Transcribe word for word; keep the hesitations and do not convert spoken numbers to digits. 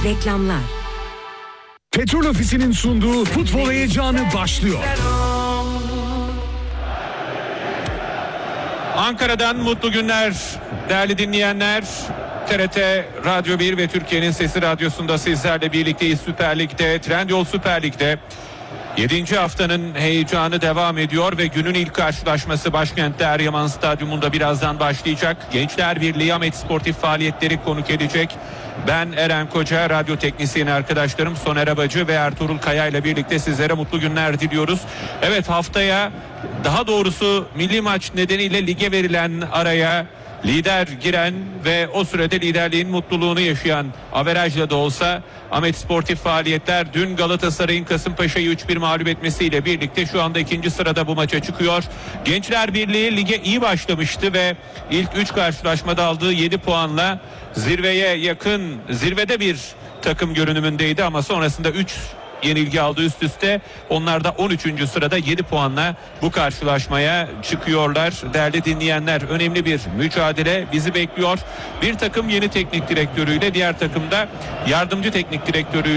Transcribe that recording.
Reklamlar. Petrol Ofisi'nin sunduğu futbol heyecanı başlıyor. Ankara'dan mutlu günler değerli dinleyenler. T R T Radyo bir ve Türkiye'nin Sesi Radyosu'nda sizlerle birlikteyiz. Süper Lig'de, Trendyol Süper Lig'de yedinci haftanın heyecanı devam ediyor ve günün ilk karşılaşması başkentte Eryaman Stadyumunda birazdan başlayacak. Gençler Birliği Ahmet Sportif faaliyetleri konuk edecek. Ben Eren Koca, radyo teknisyeni arkadaşlarım Soner Abacı ve Ertuğrul Kaya ile birlikte sizlere mutlu günler diliyoruz. Evet, haftaya, daha doğrusu milli maç nedeniyle lige verilen araya lider giren ve o sürede liderliğin mutluluğunu yaşayan, averajla da olsa Ahmet Sportif faaliyetler dün Galatasaray'ın Kasımpaşa'yı üç bir mağlup etmesiyle birlikte şu anda ikinci sırada bu maça çıkıyor. Gençler Birliği lige iyi başlamıştı ve ilk üç karşılaşmada aldığı yedi puanla zirveye yakın, zirvede bir takım görünümündeydi ama sonrasında üç yenilgi aldı üst üste. Onlar da on üçüncü sırada yedi puanla bu karşılaşmaya çıkıyorlar. Değerli dinleyenler, önemli bir mücadele bizi bekliyor. Bir takım yeni teknik direktörüyle, diğer takımda yardımcı teknik direktörü